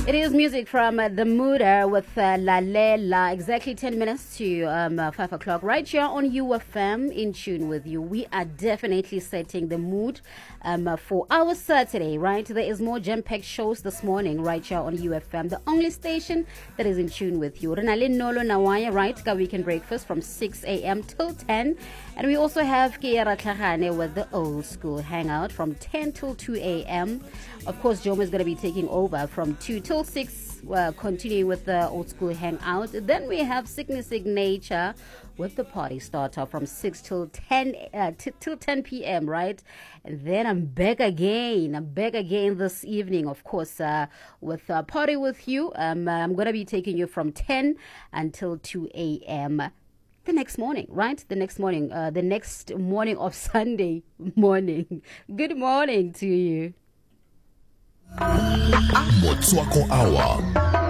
It is music from The Mooder with La Lela. Exactly 10 minutes to 5 o'clock. Right here on UFM, in tune with you. We are definitely setting the mood for our Saturday, right? There is more jam-packed shows this morning right here on UFM, the only station that is in tune with you. Renalyn Nolo Nawaya, right? Ka Weekend Breakfast from 6 a.m. till 10. And we also have Kiera Tlhagane with the Old School Hangout from 10 till 2 a.m. Of course, Jomo is going to be taking over from 2 till 6, continuing with the Old School Hangout. Then we have Sickness Signature with the party starter from 6 till 10 till 10 p.m., right? And then I'm back again. This evening, of course, with Party With You. I'm going to be taking you from 10 until 2 a.m. the next morning, right? The next morning of Sunday morning. Good morning to you. Motswako Hour.